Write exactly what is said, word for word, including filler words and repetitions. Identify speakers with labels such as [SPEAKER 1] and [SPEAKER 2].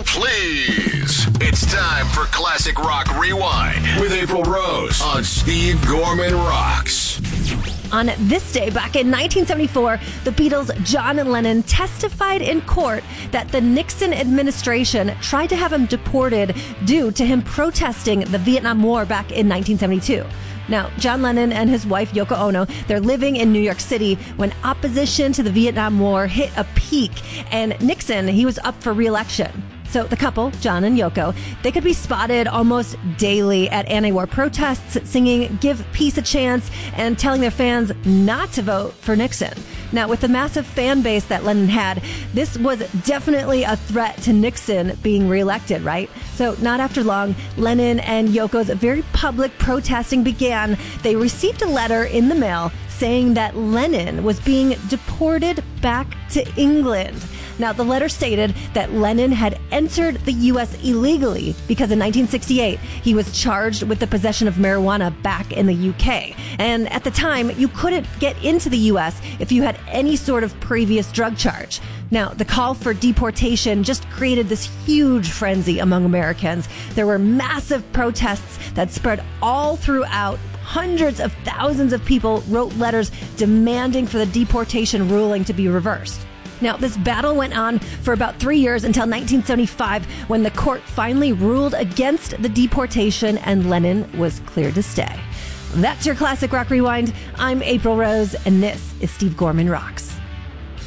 [SPEAKER 1] please. It's time for Classic Rock Rewind with April Rose on Steve Gorman Rocks.
[SPEAKER 2] On this day, back in nineteen seventy-four, the Beatles' John Lennon testified in court that the Nixon administration tried to have him deported due to him protesting the Vietnam War back in nineteen seventy-two. Now, John Lennon and his wife, Yoko Ono, they're living in New York City when opposition to the Vietnam War hit a peak, and Nixon, he was up for re-election. So the couple, John and Yoko, they could be spotted almost daily at anti-war protests, singing "Give Peace a Chance" and telling their fans not to vote for Nixon. Now, with the massive fan base that Lennon had, this was definitely a threat to Nixon being reelected, right? So not after long, Lennon and Yoko's very public protesting began. They received a letter in the mail saying that Lennon was being deported back to England. Now, the letter stated that Lennon had entered the U S illegally because in nineteen sixty-eight, he was charged with the possession of marijuana back in the U K. And at the time, you couldn't get into the U S if you had any sort of previous drug charge. Now, the call for deportation just created this huge frenzy among Americans. There were massive protests that spread all throughout. Hundreds of thousands of people wrote letters demanding for the deportation ruling to be reversed. Now, this battle went on for about three years until nineteen seventy-five, when the court finally ruled against the deportation and Lennon was cleared to stay. That's your Classic Rock Rewind. I'm April Rose, and this is Steve Gorman Rocks.